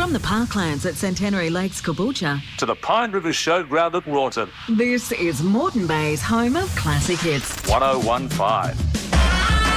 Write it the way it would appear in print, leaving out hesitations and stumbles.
From the parklands at Centenary Lakes, Caboolture, to the Pine River Showground at Rawton. this is Moreton Bay's home of classic hits. 1015.